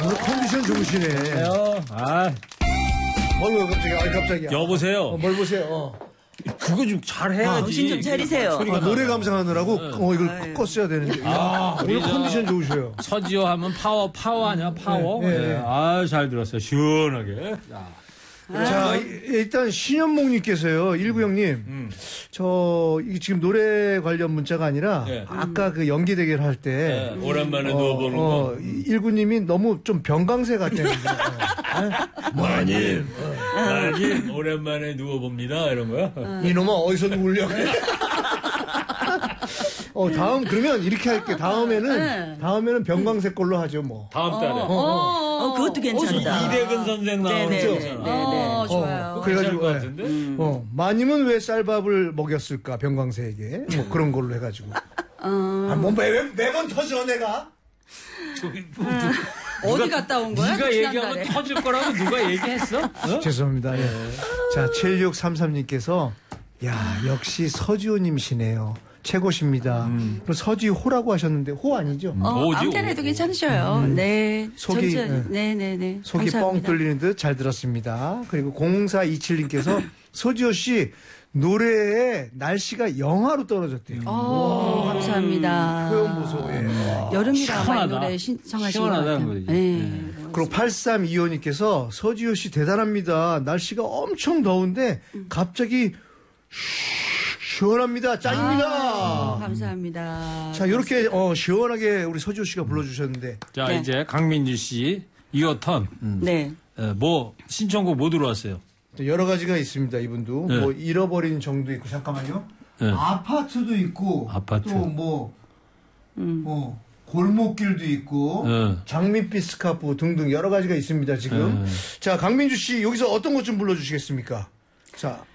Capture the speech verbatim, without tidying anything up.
오늘 컨디션 좋으시네. 아, 어이구, 갑자기, 아 갑자기. 여보세요. 어, 뭘 보세요? 어. 그거 좀 잘해야지. 정신 좀 차리세요. 아, 노래 감상하느라고 어, 이걸 아, 껐어야 되는데. 아, 오늘 컨디션 좋으셔요. 서지호 하면 파워, 파워 아니야, 파워? 네, 네, 네. 네. 아, 잘 들었어요. 시원하게. 자, 자, 이- 일단 신현목님께서요, 일구형님, 음. 저, 이 지금 노래 관련 문자가 아니라, 네. 아까 그 연기 대결 할 때, 네, 오랜만에 누워보는 거. 어, 일구님이 너무 좀 병강세 같다는 마님, 마님, 오랜만에 누워봅니다. 이런 거야? 이놈아, 어디서 누울려? 어, 다음, 그러면 이렇게 할게. 다음에는, 네. 다음에는 병강세 걸로 하죠, 뭐. 다음 달에. 어, 어, 그것도 괜찮다. 이대근 선생 나오죠. 네네네. 네네. 어, 좋아요. 어, 그래가지고, 것 예. 같은데? 어, 마님은 왜 쌀밥을 먹였을까, 병강세에게. 뭐 그런 걸로 해가지고. 아, 뭐 매, 매번 터져, 내가? 어디 갔다 온 거야? 네가 얘기하면 지난달에. 터질 거라고 누가 얘기했어? 어? 죄송합니다. 예. 자, 칠육삼삼님께서, 야, 역시 서지호님이시네요. 최고십니다. 음. 그리고 서지호라고 하셨는데, 호 아니죠? 어, 뭐지? 아무 때나 해도 괜찮으셔요. 네. 속이, 전체- 네. 네네네. 속이 감사합니다. 뻥 뚫리는 듯 잘 들었습니다. 그리고 공사이칠님께서 서지호 씨 노래에 날씨가 영하로 떨어졌대요. 어, 감사합니다. 표현 보소. 예. 여름이라 아마 이 시원하다. 노래 신청하신 것 시원하다는 같아요. 거지. 네. 그리고 팔삼이오님께서 서지호 씨 대단합니다. 날씨가 엄청 더운데 갑자기 시원합니다. 짱입니다. 아, 감사합니다. 자, 이렇게 어, 시원하게 우리 서지호 씨가 불러주셨는데 자, 네. 이제 강민주 씨, 이어 턴. 네. 에, 뭐, 신청곡 뭐 들어왔어요? 여러 가지가 있습니다. 이분도 네. 뭐 잃어버린 정도 있고 잠깐만요. 네. 아파트도 있고 아파트. 또 뭐 뭐 골목길도 있고 네. 장밋빛 스카프 등등 여러 가지가 있습니다. 지금 네. 자 강민주 씨 여기서 어떤 것 좀 불러주시겠습니까? 자